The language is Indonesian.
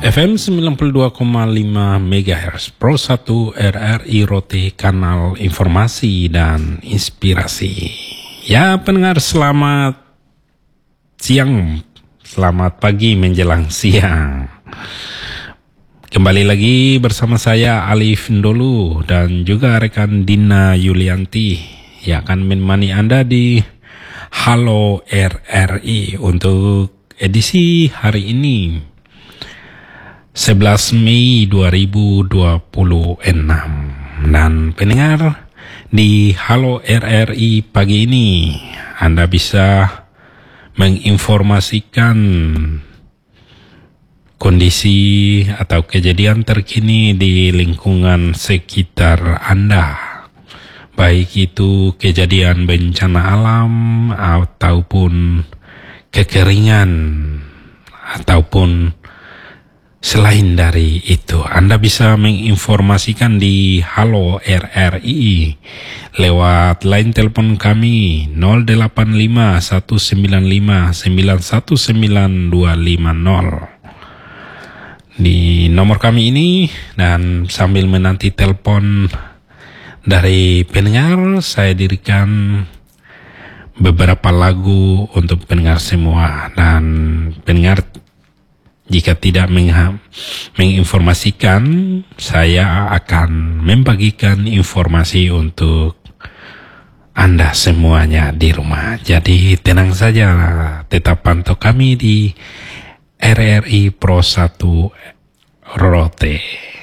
FM 92,5 MHz Pro 1 RRI Rote, kanal informasi dan inspirasi. Ya pendengar, selamat siang, selamat pagi menjelang siang. Kembali lagi bersama saya Alif Ndolu dan juga rekan Dina Yulianti yang akan menemani Anda di Halo RRI untuk edisi hari ini 11 Mei 2026. Dan pendengar, di Halo RRI pagi ini Anda bisa menginformasikan kondisi atau kejadian terkini di lingkungan sekitar Anda, baik itu kejadian bencana alam ataupun kekeringan ataupun selain dari itu. Anda bisa menginformasikan di Halo RRI lewat line telepon kami 085195919250 di nomor kami ini. Dan sambil menanti telepon dari pendengar, saya dirikan beberapa lagu untuk pendengar semua. Dan pendengar, jika tidak menginformasikan, saya akan membagikan informasi untuk Anda semuanya di rumah. Jadi tenang saja, tetap pantau kami di RRI Pro 1 Rote.